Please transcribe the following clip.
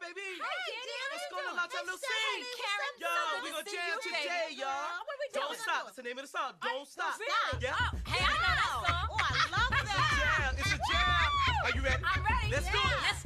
baby. Hey, Danny, What's going on? Long time no see. Karen, Yo, we gonna jam today, y'all. What we doing? Don't stop. That's the name of the song. Don't stop. Really? Yeah. Hey, I know that song. Oh, I love It's a that. jam. It's a jam. Are you ready? I'm ready. Let's do it. Let's